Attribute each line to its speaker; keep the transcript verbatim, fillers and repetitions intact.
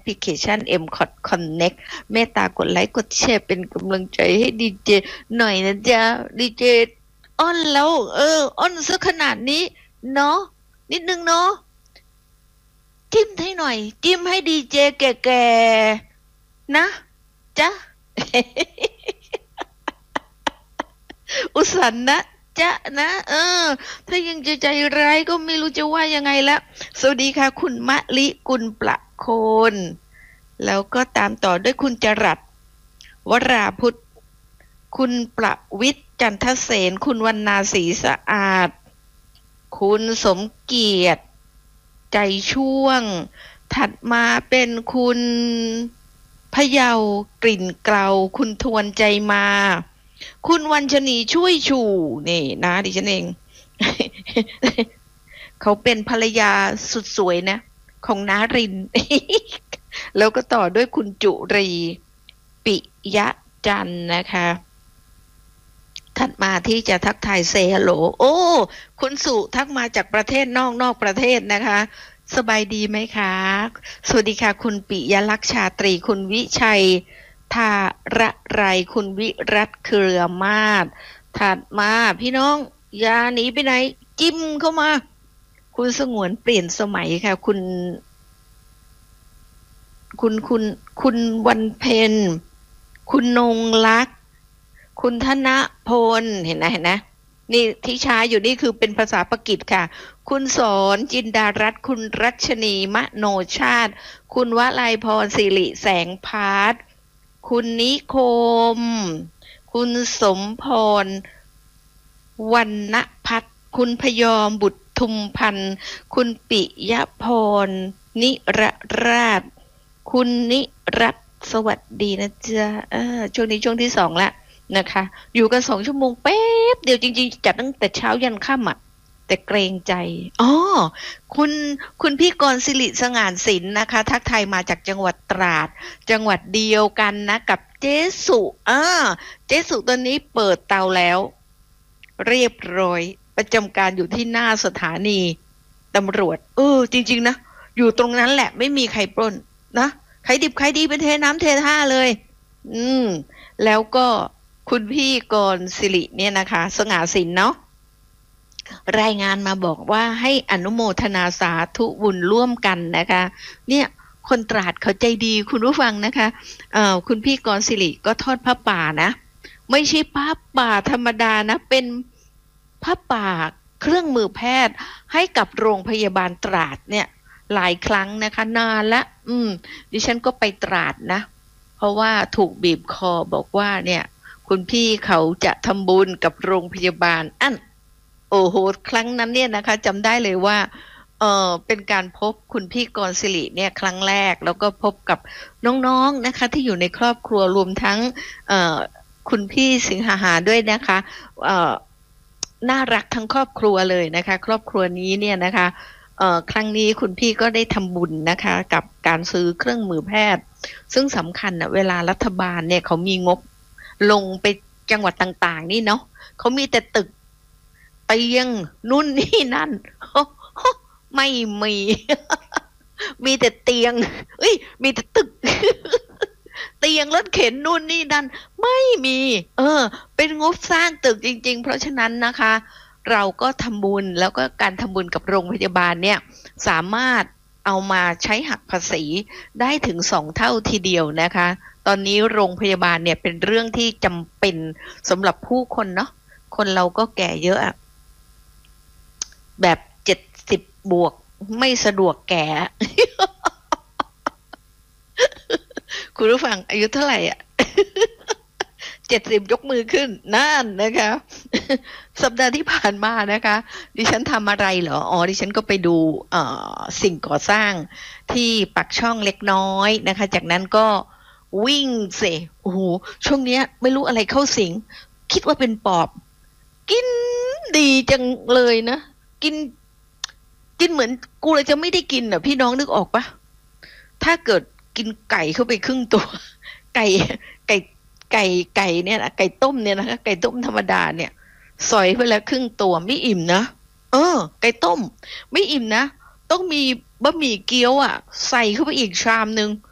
Speaker 1: พลิเคชัน เอ็ม คอท Connect เมตตากดไลค์กดแชร์เป็นกำลังใจให้ดีเจหน่อยนะจ๊ะดีเจอ้อนแล้วเอออ้อนซะขนาดนี้เนาะนิดนึงเนาะจิ้มให้หน่อยจิ้มให้ดีเจแก่ๆนะจ๊ะ อุสันนะจ๊ะนะเออถ้ายังจะใจร้ายก็ไม่รู้จะว่ายังไงละสวัสดีค่ะคุณมะลิกุลประโคนแล้วก็ตามต่อด้วยคุณจรัสวราพุทธคุณประวิทย์จันทเสนคุณวรรณาศรีสะอาดคุณสมเกียรติใจช่วงถัดมาเป็นคุณพะเยากลิ่นเกลาคุณทวนใจมาคุณวัญชนีช่วยชูนี่นะดิฉันเอง เขาเป็นภรรยาสุดสวยนะของนาริน แล้วก็ต่อด้วยคุณจุรีปิยะจันนะคะถัดมาที่จะทักทายเซฮัลโหลโอ้คุณสุทักมาจากประเทศนอกนอกประเทศนะคะสบายดีไหมคะสวัสดีค่ะคุณปิยลักษณ์ชาตรีคุณวิชัยทาระไรคุณวิรัตเครือมาศถัดมาพี่น้องอย่าหนีไปไหนจิ้มเข้ามาคุณสงวนเปลี่ยนสมัยค่ะคุณคุณคุณคุณวันเพ็ญคุณนงลักษณ์คุณธนพลเห็นนะเห็นนะนี่ที่ใช้อยู่นี่คือเป็นภาษาปากีสค่ะคุณสอนจินดารัตน์คุณรัชนีมโนชาติคุณวลัยพรสิริแสงพาร์ทคุณนิคมคุณสมพรวรรณพัฒน์คุณพยอมบุตรทุมพันธ์คุณปิยพรนิรราชคุณนิรัตน์สวัสดีนะจ๊ะเออช่วงนี้ช่วงที่สองละนะคะอยู่กันสองชั่วโมงแป๊บเดียวจริงๆจัดตั้งแต่เช้ายันค่ำอ่ะแต่เกรงใจอ๋อคุณคุณพี่กรศิริสง่านศิลป์นะคะทักทายมาจากจังหวัดตราดจังหวัดเดียวกันนะกับเจสุอ่าเจสุตอนนี้เปิดเตาแล้วเรียบร้อยประจำการอยู่ที่หน้าสถานีตำรวจเออจริงๆนะอยู่ตรงนั้นแหละไม่มีใครปล้นนะใครดิบใครดีเป็นเทน้ำเทท่าเลยอืมแล้วก็คุณพี่กรศิริเนี่ยนะคะสง่าศิลป์เนาะรายงานมาบอกว่าให้อนุโมทนาสาธุบุญร่วมกันนะคะเนี่ยคนตราดเขาใจดีคุณผู้ฟังนะคะเอ่อคุณพี่กรศิริก็ทอดผ้าป่านะไม่ใช่ผ้าป่าธรรมดานะเป็นผ้าป่าเครื่องมือแพทย์ให้กับโรงพยาบาลตราดเนี่ยหลายครั้งนะคะนานละอืมดิฉันก็ไปตราดนะเพราะว่าถูกบีบคอบอกว่าเนี่ยคุณพี่เขาจะทำบุญกับโรงพยาบาลอันโอ้โหครั้งนั้นเนี่ยนะคะจำได้เลยว่าเออเป็นการพบคุณพี่กรศิริเนี่ยครั้งแรกแล้วก็พบกับน้องๆนะคะที่อยู่ในครอบครัวรวมทั้งเอ่อคุณพี่สิงหาหาด้วยนะคะเอ่อน่ารักทั้งครอบครัวเลยนะคะครอบครัวนี้เนี่ยนะคะเอ่อครั้งนี้คุณพี่ก็ได้ทำบุญนะคะกับการซื้อเครื่องมือแพทย์ซึ่งสำคัญนะเวลารัฐบาลเนี่ยเขามีงบลงไปจังหวัดต่างๆนี่เนาะเขามีแต่ตึกเตียงนู่นนี่นั่นไม่มี มีแต่เตียงเอ้ยมีแต่ตึก เตียงรถเข็นนู่นนี่นั่นไม่มีเออเป็นงบสร้างตึกจริงๆเพราะฉะนั้นนะคะเราก็ทำบุญแล้วก็การทำบุญกับโรงพยาบาลเนี่ยสามารถเอามาใช้หักภาษีได้ถึงสองเท่าทีเดียวนะคะตอนนี้โรงพยาบาลเนี่ยเป็นเรื่องที่จำเป็นสำหรับผู้คนเนาะคนเราก็แก่เยอะอะแบบเจ็ดสิบบวกไม่สะดวกแก่ คุณผู้ฟังอายุเท่าไหร่อ่ะ เจ็ดสิบยกมือขึ้นนั่นนะคะ สัปดาห์ที่ผ่านมานะคะดิฉันทำอะไรเหรออ๋อดิฉันก็ไปดูเอ่อสิ่งก่อสร้างที่ปักช่องเล็กน้อยนะคะจากนั้นก็วิ่งเสโอ้โหช่วงเนี้ยไม่รู้อะไรเข้าสิงคิดว่าเป็นปอบกินดีจังเลยนะกินกินเหมือนกูเลยจะไม่ได้กินอ่ะพี่น้องนึกออกปะถ้าเกิดกินไก่เข้าไปครึ่งตัวไก่ไก่ไก่ไก่เนี่ยนะไก่ต้มเนี่ยนะคะไก่ต้มธรรมดาเนี่ยสอยไปแล้วครึ่งตัวไม่อิ่มนะเออไก่ต้มไม่อิ่มนะต้องมีบะหมี่เกี๊ยวอ่ะใส่เข้าไปอีกชามนึง